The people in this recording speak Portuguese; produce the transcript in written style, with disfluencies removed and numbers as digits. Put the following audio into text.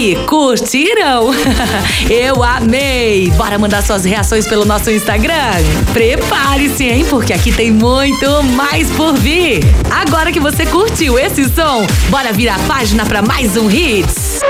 aí, curtiram? Eu amei! Bora mandar suas reações pelo nosso Instagram? Prepare-se, hein? Porque aqui tem muito mais por vir. Agora que você curtiu esse som, bora virar a página para mais um Hits.